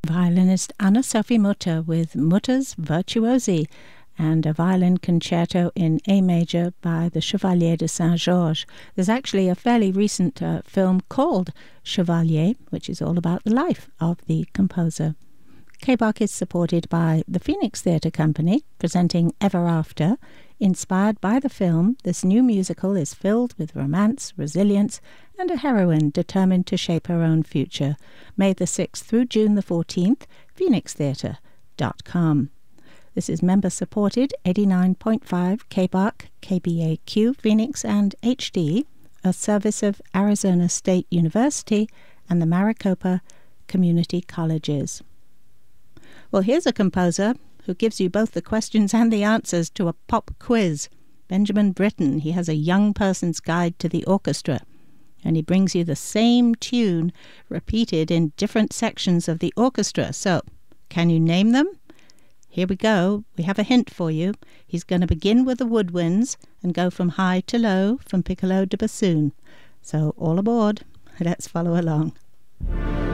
Violinist Anna-Sophie Mutter with Mutter's Virtuosi and a violin concerto in A major by the Chevalier de Saint-Georges. There's actually a fairly recent film called Chevalier, which is all about the life of the composer. KBARC is supported by the Phoenix Theatre Company, presenting Ever After. Inspired by the film, this new musical is filled with romance, resilience, and a heroine determined to shape her own future. May the 6th through June the 14th, phoenixtheatre.com. This is member-supported 89.5 KBARC, KBAQ, Phoenix, and HD, a service of Arizona State University and the Maricopa Community Colleges. Well, here's a composer who gives you both the questions and the answers to a pop quiz. Benjamin Britten. He has a young person's guide to the orchestra, and he brings you the same tune repeated in different sections of the orchestra. So, can you name them? Here we go. We have a hint for you. He's going to begin with the woodwinds and go from high to low, from piccolo to bassoon. So, all aboard. Let's follow along.